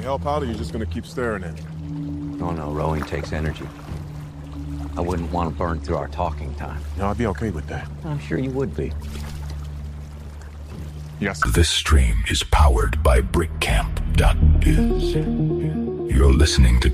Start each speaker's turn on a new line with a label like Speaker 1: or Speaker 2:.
Speaker 1: help out, or you just gonna keep staring at me?
Speaker 2: No, rowing takes energy. I wouldn't want to burn through our talking time.
Speaker 1: No, I'd be okay with that.
Speaker 2: I'm sure you would be.
Speaker 1: Yes.
Speaker 3: This stream is powered by BrickCamp.is. You're listening to